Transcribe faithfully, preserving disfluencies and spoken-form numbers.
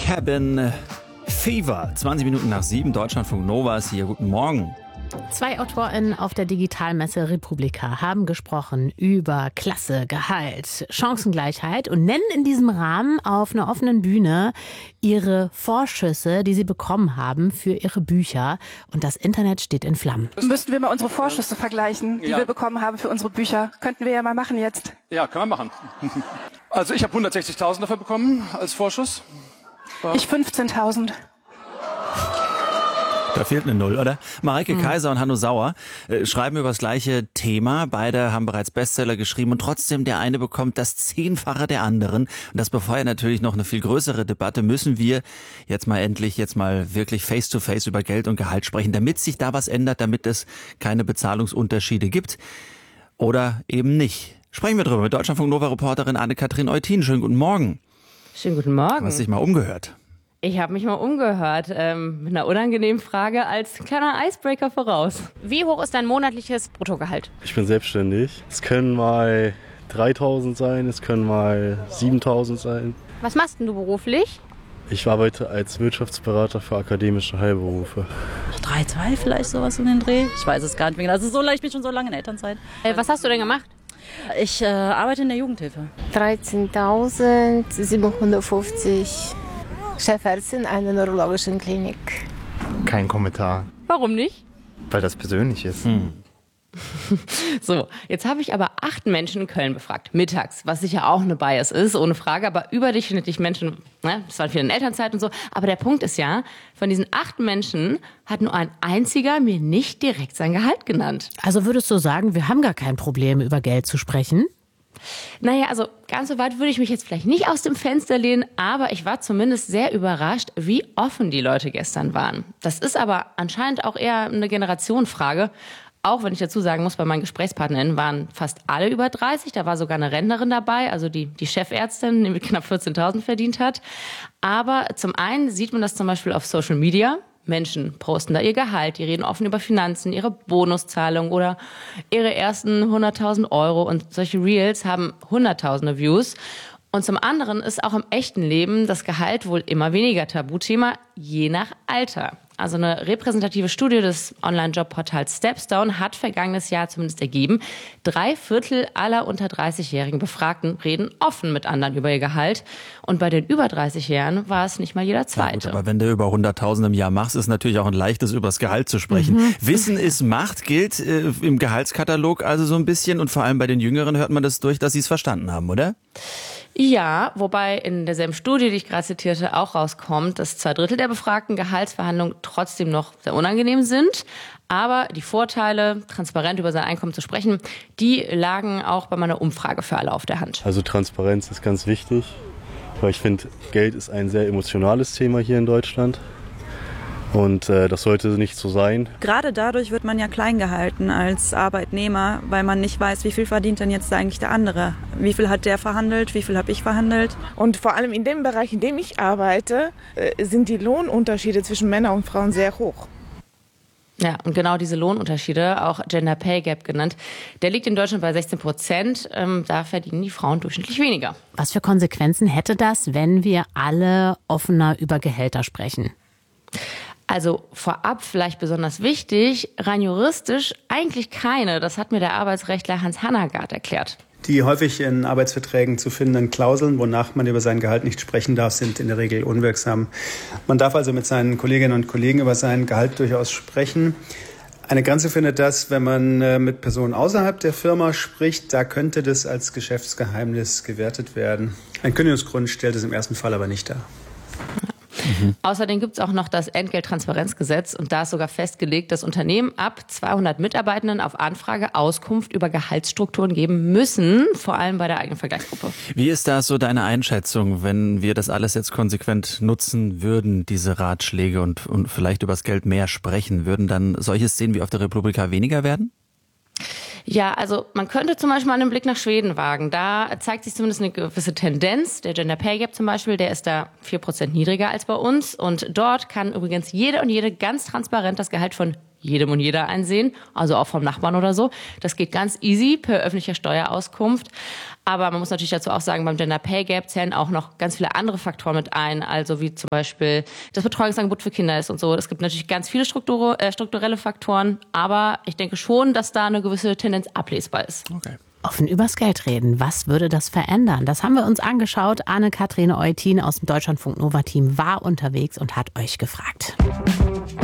Cabin Fever. zwanzig Minuten nach sieben, Deutschlandfunk Nova ist hier. Guten Morgen. Zwei AutorInnen auf der Digitalmesse Republika haben gesprochen über Klasse, Gehalt, Chancengleichheit und nennen in diesem Rahmen auf einer offenen Bühne ihre Vorschüsse, die sie bekommen haben für ihre Bücher. Und das Internet steht in Flammen. Müssten wir mal unsere Vorschüsse vergleichen, die ja. wir bekommen haben für unsere Bücher. Könnten wir ja mal machen jetzt. Ja, können wir machen. Also ich habe hundertsechzigtausend dafür bekommen als Vorschuss. War ich fünfzehntausend. Da fehlt eine Null, oder? Mareike mhm. Kaiser und Hanno Sauer äh, schreiben über das gleiche Thema. Beide haben bereits Bestseller geschrieben und trotzdem der eine bekommt das Zehnfache der anderen. Und das befeuert natürlich noch eine viel größere Debatte. Müssen wir jetzt mal endlich, jetzt mal wirklich face to face über Geld und Gehalt sprechen, damit sich da was ändert, damit es keine Bezahlungsunterschiede gibt oder eben nicht. Sprechen wir drüber mit Deutschlandfunk Nova-Reporterin Anne-Kathrin Eutin. Schönen guten Morgen. Schönen guten Morgen. Du hast dich mal umgehört. Ich habe mich mal umgehört, ähm, mit einer unangenehmen Frage als kleiner Icebreaker voraus. Wie hoch ist dein monatliches Bruttogehalt? Ich bin selbstständig. Es können mal dreitausend sein, es können mal siebentausend sein. Was machst denn du beruflich? Ich arbeite als Wirtschaftsberater für akademische Heilberufe. drei Komma zwei vielleicht, sowas in den Dreh. Ich weiß es gar nicht mehr genau. Also so, ich bin schon so lange in Elternzeit. Äh, was hast du denn gemacht? Ich äh, arbeite in der Jugendhilfe. dreizehntausendsiebenhundertfünfzig. Chefärztin einer neurologischen Klinik. Kein Kommentar. Warum nicht? Weil das persönlich ist. Hm. So, jetzt habe ich aber acht Menschen in Köln befragt, mittags, was sicher auch eine Bias ist, ohne Frage, aber überdurchschnittlich Menschen, ne, das waren viele in Elternzeit und so, aber der Punkt ist ja, von diesen acht Menschen hat nur ein einziger mir nicht direkt sein Gehalt genannt. Also würdest du sagen, wir haben gar kein Problem, über Geld zu sprechen? Naja, also ganz so weit würde ich mich jetzt vielleicht nicht aus dem Fenster lehnen, aber ich war zumindest sehr überrascht, wie offen die Leute gestern waren. Das ist aber anscheinend auch eher eine Generationenfrage. Auch wenn ich dazu sagen muss, bei meinen GesprächspartnerInnen waren fast alle über dreißig. Da war sogar eine Rentnerin dabei, also die, die Chefärztin, die mit knapp vierzehntausend verdient hat. Aber zum einen sieht man das zum Beispiel auf Social Media. Menschen posten da ihr Gehalt, die reden offen über Finanzen, ihre Bonuszahlung oder ihre ersten hunderttausend Euro. Und solche Reels haben hunderttausende Views. Und zum anderen ist auch im echten Leben das Gehalt wohl immer weniger Tabuthema, je nach Alter. Also eine repräsentative Studie des Online-Jobportals Stepstone hat vergangenes Jahr zumindest ergeben, drei Viertel aller unter dreißigjährigen Befragten reden offen mit anderen über ihr Gehalt. Und bei den über dreißigjährigen war es nicht mal jeder Zweite. Ja, gut, aber wenn du über hunderttausend im Jahr machst, ist natürlich auch ein leichtes, über das Gehalt zu sprechen. Mhm. Wissen ist Macht gilt äh, im Gehaltskatalog also so ein bisschen. Und vor allem bei den Jüngeren hört man das durch, dass sie es verstanden haben, oder? Ja, wobei in derselben Studie, die ich gerade zitierte, auch rauskommt, dass zwei Drittel der befragten Gehaltsverhandlungen trotzdem noch sehr unangenehm sind. Aber die Vorteile, transparent über sein Einkommen zu sprechen, die lagen auch bei meiner Umfrage für alle auf der Hand. Also Transparenz ist ganz wichtig, weil ich finde, Geld ist ein sehr emotionales Thema hier in Deutschland. Und äh, das sollte nicht so sein. Gerade dadurch wird man ja klein gehalten als Arbeitnehmer, weil man nicht weiß, wie viel verdient denn jetzt eigentlich der andere. Wie viel hat der verhandelt, wie viel habe ich verhandelt. Und vor allem in dem Bereich, in dem ich arbeite, äh, sind die Lohnunterschiede zwischen Männern und Frauen sehr hoch. Ja, und genau diese Lohnunterschiede, auch Gender Pay Gap genannt, der liegt in Deutschland bei sechzehn Prozent. Ähm, da verdienen die Frauen durchschnittlich weniger. Was für Konsequenzen hätte das, wenn wir alle offener über Gehälter sprechen? Also vorab vielleicht besonders wichtig, rein juristisch eigentlich keine. Das hat mir der Arbeitsrechtler Hans Hannagard erklärt. Die häufig in Arbeitsverträgen zu findenden Klauseln, wonach man über sein Gehalt nicht sprechen darf, sind in der Regel unwirksam. Man darf also mit seinen Kolleginnen und Kollegen über sein Gehalt durchaus sprechen. Eine Grenze findet das, wenn man mit Personen außerhalb der Firma spricht. Da könnte das als Geschäftsgeheimnis gewertet werden. Ein Kündigungsgrund stellt es im ersten Fall aber nicht dar. Mhm. Außerdem gibt es auch noch das Entgelttransparenzgesetz und da ist sogar festgelegt, dass Unternehmen ab zweihundert Mitarbeitenden auf Anfrage Auskunft über Gehaltsstrukturen geben müssen, vor allem bei der eigenen Vergleichsgruppe. Wie ist da so deine Einschätzung, wenn wir das alles jetzt konsequent nutzen würden, diese Ratschläge und, und vielleicht über das Geld mehr sprechen, würden dann solche Szenen wie auf der Republika weniger werden? Ja, also man könnte zum Beispiel mal einen Blick nach Schweden wagen. Da zeigt sich zumindest eine gewisse Tendenz. Der Gender Pay Gap zum Beispiel, der ist da vier Prozent niedriger als bei uns. Und dort kann übrigens jeder und jede ganz transparent das Gehalt von jedem und jeder einsehen, also auch vom Nachbarn oder so. Das geht ganz easy per öffentlicher Steuerauskunft. Aber man muss natürlich dazu auch sagen, beim Gender Pay Gap zählen auch noch ganz viele andere Faktoren mit ein, also wie zum Beispiel das Betreuungsangebot für Kinder ist und so. Es gibt natürlich ganz viele Struktur, äh, strukturelle Faktoren, aber ich denke schon, dass da eine gewisse Tendenz ablesbar ist. Okay. Offen übers Geld reden. Was würde das verändern? Das haben wir uns angeschaut. Anne-Kathrin Eutin aus dem Deutschlandfunk Nova Team war unterwegs und hat euch gefragt.